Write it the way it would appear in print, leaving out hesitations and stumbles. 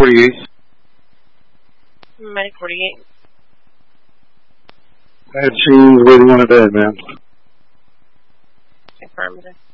48. Medic 48. I had seen waiting on a bed, man. Affirmative.